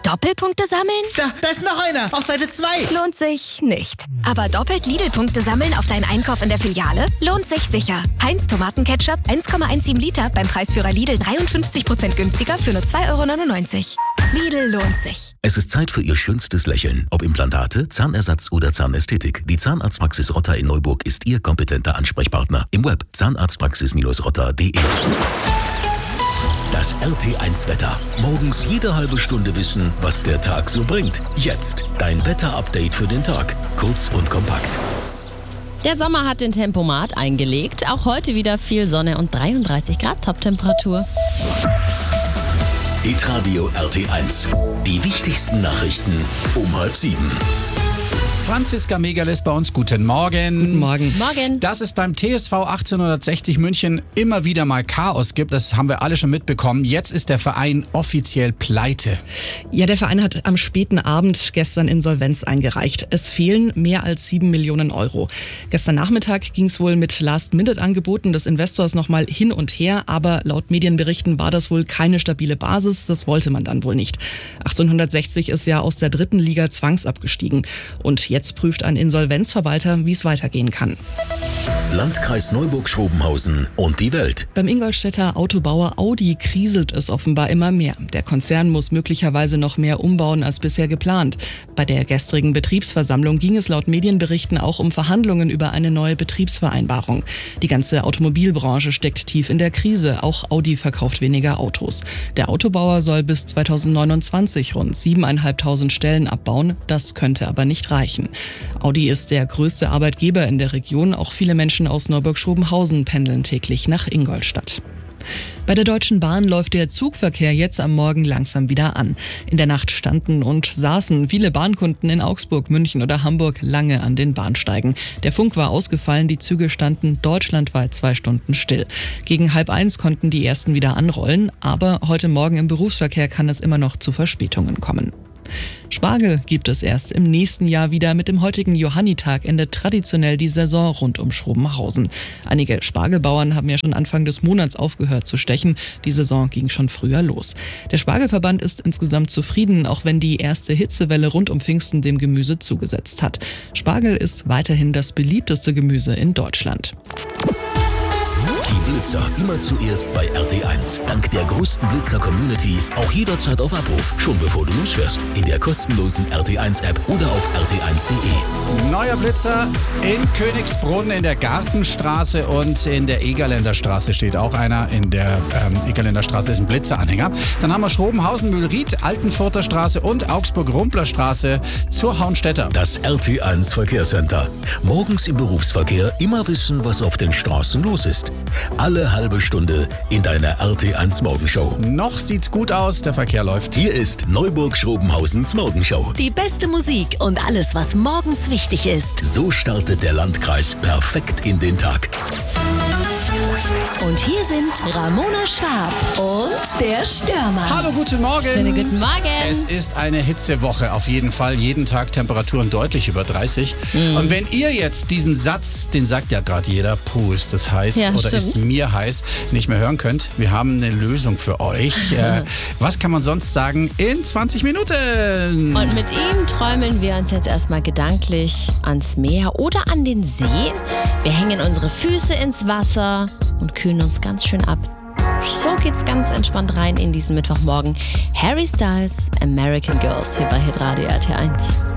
Doppelpunkte sammeln? Da ist noch einer, auf Seite 2. Lohnt sich nicht. Aber doppelt Lidl-Punkte sammeln auf deinen Einkauf in der Filiale? Lohnt sich sicher. Heinz Tomatenketchup 1,17 Liter beim Preisführer Lidl 53% günstiger für nur 2,99 €. Lidl lohnt sich. Es ist Zeit für Ihr schönstes Lächeln. Ob Implantate, Zahnersatz oder Zahnästhetik. Die Zahnarztpraxis Rotter in Neuburg ist Ihr kompetenter Ansprechpartner. Im Web zahnarztpraxis-rotter.de. Das RT1-Wetter. Morgens jede halbe Stunde wissen, was der Tag so bringt. Jetzt dein Wetter-Update für den Tag. Kurz und kompakt. Der Sommer hat den Tempomat eingelegt. Auch heute wieder viel Sonne und 33 Grad Toptemperatur. Hitradio RT1. Die wichtigsten Nachrichten um 6:30. Franziska Megerles bei uns, guten Morgen. Guten Morgen. Morgen. Dass es beim TSV 1860 München immer wieder mal Chaos gibt, das haben wir alle schon mitbekommen. Jetzt ist der Verein offiziell pleite. Ja, der Verein hat am späten Abend gestern Insolvenz eingereicht. Es fehlen mehr als 7 Millionen Euro. Gestern Nachmittag ging es wohl mit Last-Minute-Angeboten des Investors nochmal hin und her, aber laut Medienberichten war das wohl keine stabile Basis. Das wollte man dann wohl nicht. 1860 ist ja aus der 3. Liga zwangsabgestiegen. Und jetzt prüft ein Insolvenzverwalter, wie es weitergehen kann. Landkreis Neuburg-Schrobenhausen und die Welt. Beim Ingolstädter Autobauer Audi kriselt es offenbar immer mehr. Der Konzern muss möglicherweise noch mehr umbauen als bisher geplant. Bei der gestrigen Betriebsversammlung ging es laut Medienberichten auch um Verhandlungen über eine neue Betriebsvereinbarung. Die ganze Automobilbranche steckt tief in der Krise. Auch Audi verkauft weniger Autos. Der Autobauer soll bis 2029 rund 7.500 Stellen abbauen. Das könnte aber nicht reichen. Audi ist der größte Arbeitgeber in der Region. Auch viele Menschen aus Neuburg-Schrobenhausen pendeln täglich nach Ingolstadt. Bei der Deutschen Bahn läuft der Zugverkehr jetzt am Morgen langsam wieder an. In der Nacht standen und saßen viele Bahnkunden in Augsburg, München oder Hamburg lange an den Bahnsteigen. Der Funk war ausgefallen, die Züge standen deutschlandweit 2 Stunden still. Gegen 12:30 konnten die ersten wieder anrollen, aber heute Morgen im Berufsverkehr kann es immer noch zu Verspätungen kommen. Spargel gibt es erst im nächsten Jahr wieder. Mit dem heutigen Johannitag endet traditionell die Saison rund um Schrobenhausen. Einige Spargelbauern haben ja schon Anfang des Monats aufgehört zu stechen. Die Saison ging schon früher los. Der Spargelverband ist insgesamt zufrieden, auch wenn die erste Hitzewelle rund um Pfingsten dem Gemüse zugesetzt hat. Spargel ist weiterhin das beliebteste Gemüse in Deutschland. Die Blitzer immer zuerst bei RT1. Dank der größten Blitzer-Community auch jederzeit auf Abruf. Schon bevor du losfährst. In der kostenlosen RT1-App oder auf rt1.de. Neuer Blitzer in Königsbrunn in der Gartenstraße und in der Egerländer Straße steht auch einer. In der Egerländer Straße ist ein Blitzeranhänger. Dann haben wir Schrobenhausen, Mühlried, Altenfurter Straße und Augsburg-Rumpler Straße zur Hauenstädter. Das RT1 Verkehrscenter. Morgens im Berufsverkehr immer wissen, was auf den Straßen los ist. Alle halbe Stunde in deiner RT1 Morgenshow. Noch sieht's gut aus, der Verkehr läuft. Hier ist Neuburg-Schrobenhausens Morgenshow. Die beste Musik und alles, was morgens wichtig ist. So startet der Landkreis perfekt in den Tag. Und hier sind Ramona Schwab und der Stürmer. Hallo, guten Morgen. Schönen guten Morgen. Es ist eine Hitzewoche auf jeden Fall. Jeden Tag Temperaturen deutlich über 30. Und wenn ihr jetzt diesen Satz, den sagt ja gerade jeder, puh, ist das heiß Ja, oder stimmt. ist mir heiß, nicht mehr hören könnt, wir haben eine Lösung für euch. Was kann man sonst sagen in 20 Minuten? Und mit ihm träumeln wir uns jetzt erstmal gedanklich ans Meer oder an den See. Wir hängen unsere Füße ins Wasser und kühlen uns ganz schön ab. So geht's ganz entspannt rein in diesen Mittwochmorgen. Harry Styles, American Girls hier bei Hitradio RT1.